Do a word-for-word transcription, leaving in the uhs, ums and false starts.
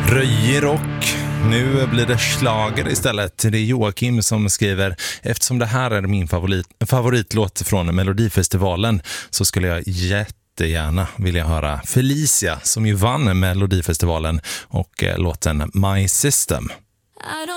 Röjig rock. Nu blir det schlager istället. Det är Joakim som skriver: eftersom det här är min favorit, favoritlåt från Melodifestivalen så skulle jag jättegärna vilja höra Felicia som ju vann Melodifestivalen och låten My System.